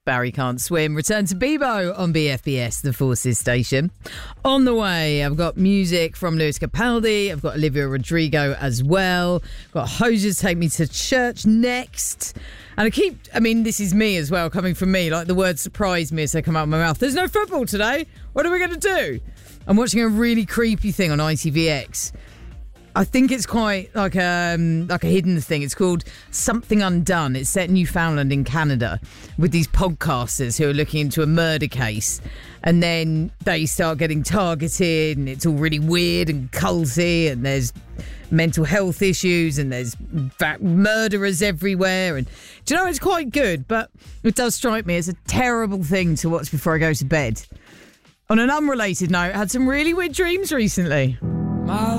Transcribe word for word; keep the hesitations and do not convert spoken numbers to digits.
Barry Can't Swim. Return to Bebo on B F B S, the Forces station. On the way, I've got music from Lewis Capaldi. I've got Olivia Rodrigo as well. I've got Hosiers Take Me to Church next. And I keep, I mean, this is me as well, coming from me. Like, the words surprise me as they come out of my mouth. There's no football today. What are we going to do? I'm watching a really creepy thing on I T V X. I think it's quite like a, um, like a hidden thing. It's called Something Undone. It's set in Newfoundland in Canada with these podcasters who are looking into a murder case. And then they start getting targeted and it's all really weird and culty and there's mental health issues and there's va- murderers everywhere. And do you know, it's quite good, but it does strike me as a terrible thing to watch before I go to bed. On an unrelated note, I had some really weird dreams recently. My